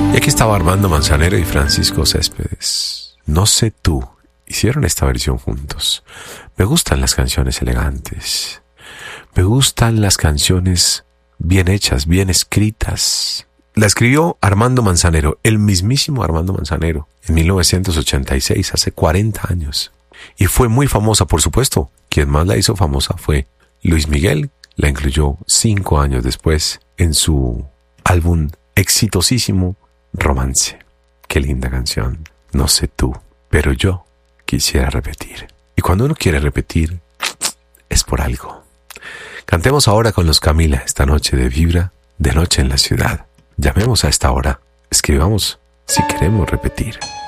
Y aquí estaba Armando Manzanero y Francisco Céspedes. No sé tú, hicieron esta versión juntos. Me gustan las canciones elegantes. Me gustan las canciones bien hechas, bien escritas. La escribió Armando Manzanero, el mismísimo Armando Manzanero, en 1986, hace 40 años. Y fue muy famosa, por supuesto. Quien más la hizo famosa fue Luis Miguel. La incluyó 5 años después en su álbum exitosísimo Romance. Qué linda canción. No sé tú, pero yo quisiera repetir. Y cuando uno quiere repetir, es por algo. Cantemos ahora con los Camila esta noche de Vibra, de Noche en la Ciudad. Llamemos a esta hora. Escribamos si queremos repetir.